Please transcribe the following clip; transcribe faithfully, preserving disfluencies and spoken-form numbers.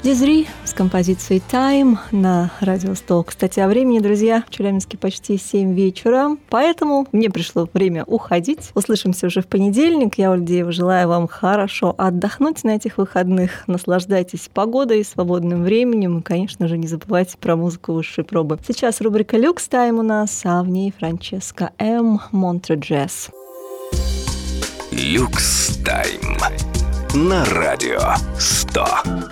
Дизри с композицией «Time» на Радио сто. Кстати, о времени, друзья, в Челябинске почти семь вечера, поэтому мне пришло время уходить. Услышимся уже в понедельник. Я, Оля Деева, желаю вам хорошо отдохнуть на этих выходных. Наслаждайтесь погодой, свободным временем и, конечно же, не забывайте про музыку высшей пробы. Сейчас рубрика «Люкс Тайм» у нас, а в ней Франческа М. Монтрeux Джаз. «Люкс Тайм» на Радио сто.